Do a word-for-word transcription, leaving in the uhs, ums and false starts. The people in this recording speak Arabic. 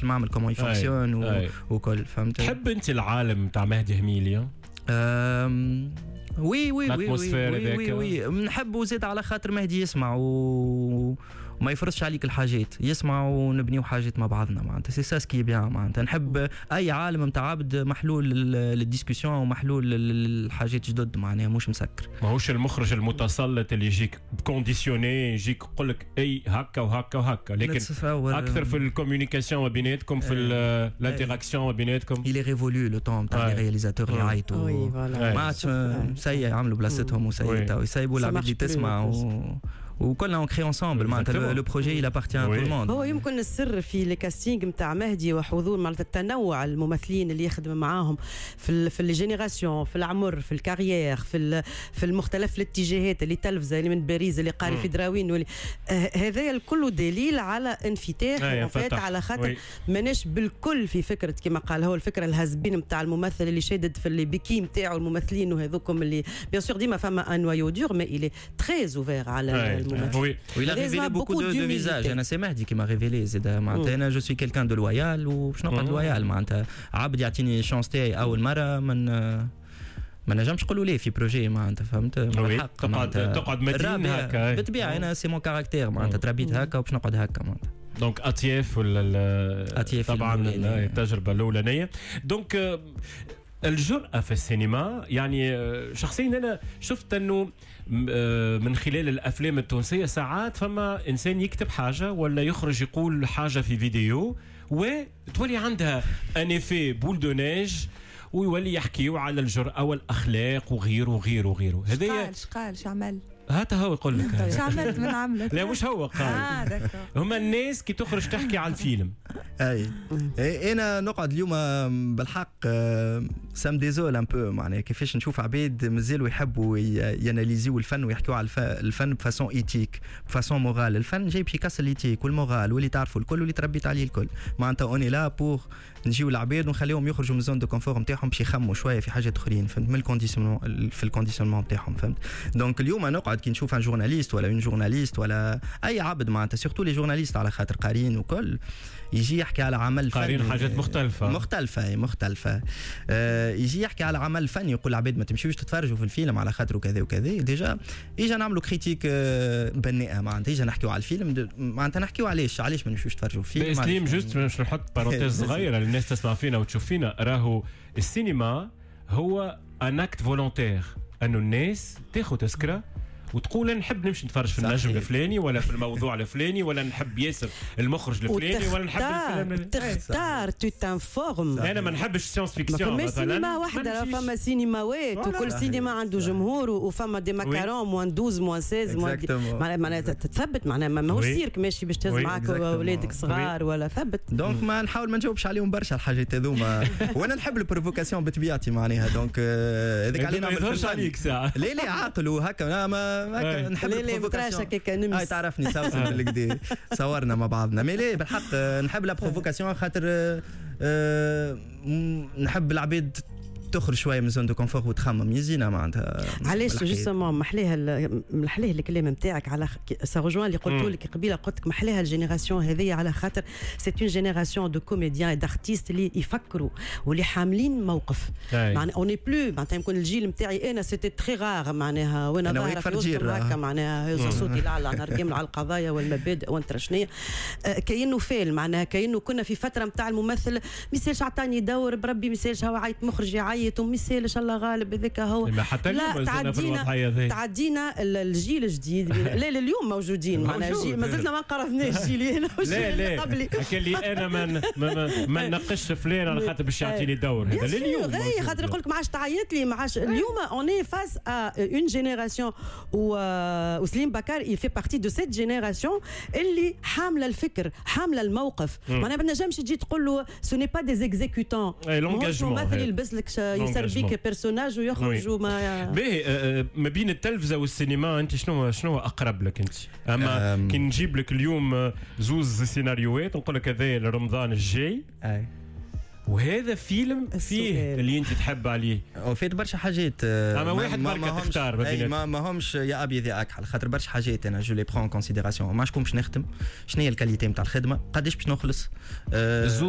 نعيش المعمل كومون يفونكسيون و... وكل فهمت. تحب انت العالم تاع مهدي هميلي؟ أم... وي وي وي وي وي وي نحبه زيد على خاطر مهدي يسمع و... وما يفرضش عليك الحاجات، يسمع ونبنيو حاجات مع بعضنا معناتها سي سا سكي بيان معناتها. نحب اي عالم نتاع عبد محلول للديسكوسيون ومحلول للحاجات جدد معناها مش مسكر. ماهوش المخرج المتسلط اللي يجيك كونديسيوني يجيك يقول لك اي هكا وهكا وهكا، لكن اكثر في الكوميونيكاسيون ما بيناتكم في الانتراكسيون ما بيناتكم. il est révolu le temps تاع لي رياليزاتور يعيطوا ما عادش سي يعملوا بلاصتهم وسي يسيبوا العباد اللي تسمع و وكلنا اون كري انسامبل معناتها لو بروجي il appartient à tout le monde. هو يمكن السر في الكاستينغ نتاع مهدي وحضور معناتها التنوع الممثلين اللي يخدم معاهم في في الجينيراسيون في العمر في الكارير في في المختلف الاتجاهات اللي تلفزه اللي من باريس اللي قاري في دراوين واللي آه هذا الكل دليل على انفتاح وفات على خاطر ماناش بالكل في فكره كما قال هو الفكره الهزبين نتاع الممثل اللي شادد في اللي بيكي نتاعو الممثلين وهذوكم اللي بيان سور ديما فما ان نوايو دور مي il est très ouvert على Oui, il a révélé beaucoup de, de visages. أنا سي مهدي qui m'a révélé زيدا معناتها أنا جو سوي كيلكان دو لويال وباش نقعد لويال معناتها عبد يعطيني شانس تاعي أول مرة من ما نجمش نقولوا ليه في بروجي معناتها فهمت. بالحق تقعد تقعد مدين هكا بالطبيعة أنا سي مون كاركتير معناتها تربيت هكا وباش نقعد هكا معناتها. دونك أطياف ولا طبعا التجربة الأولانية. دونك الجرأة في السينما يعني شخصيا أنا شفت أنه من خلال الأفلام التونسية ساعات فما إنسان يكتب حاجة ولا يخرج يقول حاجة في فيديو وتولي عندها أن إفي بول دو نيج ويولي يحكيوا على الجرأة والأخلاق وغيره وغيره وغيره. هذا شقال شقال شعمل هذا هو يقول لك شو عملت من عملت لا مش هو قال آه هما الناس كي تخرج تحكي على الفيلم. اي انا نقعد اليوم بالحق سام ديزول ان بو معناها كيفاش نشوف عباد مازالوا يحبوا ياناليزيو الفن ويحكيوا على الفن بفاسون ايتيك بفاسون مورال. الفن جاي باش يكسر الايتيك والمورال واللي تعرفوا الكل واللي تربيت عليه الكل معناتها اوني لا بور نجيو العباد ونخليهم يخرجوا من زون دو كونفور نتاعهم باش يخموا شويه في حاجات اخرين فهمت من الكونديسيون في الكونديسيونمون نتاعهم فهمت. دونك اليوم نقعد كي نشوف ان جورناليست ولا اون جورناليست ولا اي عبد معناتها سورتو لي جورناليست على خاطر قارين وكل يجي يحكي على عمل فني قارين حاجات مختلفه مختلفه مختلفه آه يجي يحكي على عمل فني يقول العباد ما تمشيوش تتفرجوا في الفيلم على خاطر وكذا وكذا. ديجا اجا نعملوا كريتيك آه بناءه معناتها اجا نحكيوا على الفيلم معناتها نحكيوا علاش علاش ما نمشيوش تفرجوا فيه. اسليم جوست باش نحط بارونتيز صغيره للناس تسمع فينا وتشوف فينا راهو السينما هو ان اكت فولونتير انه الناس تاخذ تذكره وتقول نحب نمشي نتفرج في النجم الفلاني ولا في الموضوع الفلاني ولا نحب ياسر المخرج الفلاني ولا نحب الفيلم تختار تو تنفورم. انا ما نحبش الساينس فيكسيون مثلا سينما واحده فما سينماوات وكل سينما عنده جمهور وفما دي ماكارون موان اثنا عشر موان ستة عشر معناها تثبت معناها ماهوش سيرك ماشي باش تهز معاك اولادك صغار ولا ثبت. دونك ما نحاول ما نجاوبش عليهم برشا الحاجات هذوما وانا نحب البروفوكاسيون بطبيعتي معناها دونك هذيك علينا ما يظهرش عليك ساعه لا لا عاقل وهكا ما نحب البروفوكاسيون. هاي تعرفني سوسن بالكدا صورنا مع بعضنا مي ليه بالحق نحب لا بروفوكاسيون خاطر أه نحب العباد تخرج شويه من زون دو كونفور وتخمم يزينا معناتها علاش جوستومون محليها محليه الكلام نتاعك على سا روجوان اللي قلت لك قبيله قلت لك محليها الجينيراسيون هذه على خاطر سي اون جينيراسيون دو كوميديان دارتيست اللي يفكروا واللي حاملين موقف معناها اوني بلو معناتها يمكن الجيل نتاعي انا سيتي تري غار معناها وانا ظاهره في وسط هكا معناها هز صوتي لعلى نرقم على القضايا والمبادئ وانت شنيا كاينه فيل معناها كاينه كنا في فتره نتاع الممثل ما يسالش عطاني دور بربي ما يسالش هو عيط مخرج يعيط ومثال ان شاء الله غالب هذاك هو لا تعدينا تعدينا الجيل الجديد لا لا اليوم موجودين معنا جيل ما زلنا ما انقرضناش جيلي انا لا لا قبلي اللي انا ما ما نناقش فلان على خاطر باش يعطيني دور هذا لليوم غير خاطر نقول لك ما عادش تعيط لي ما عادش اليوم اوني فاس ا اون جينيراسيون وسليم بكار يفي بارتي دو سيت جينيراسيون اللي حامله الفكر حامله الموقف معناها ما نجمش تجي تقول له سو ني با دي اكزيكوتون مش ممثل يلبس لك يسر بيك بيرسوناج ويخرجوا ما باهي ما بين التلفزه والسينما انت شنو شنو اقرب لك انت؟ اما كي نجيب لك اليوم زوز سيناريوهات نقول لك هذا لرمضان الجاي اي وهذا فيلم فيه اللي انت تحب عليه وفيت برشا حاجات اما واحد بركه تختار ما, ما, ما همش يا ابي ذا اكحل خاطر برشا حاجات انا جو لي برون كونسيديراسيون ما شكون باش نخدم شنو هي الكاليتي نتاع الخدمه قداش باش نخلص أه